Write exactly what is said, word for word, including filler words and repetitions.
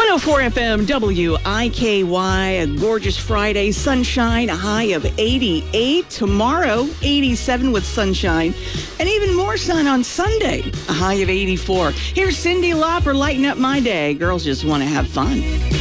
one oh four F M W I K Y, a gorgeous Friday, sunshine, a high of eighty-eight. Tomorrow, eighty-seven with sunshine, and even more sun on Sunday, a high of eighty-four. Here's Cyndi Lauper, lighten up my day. Girls just want to have fun.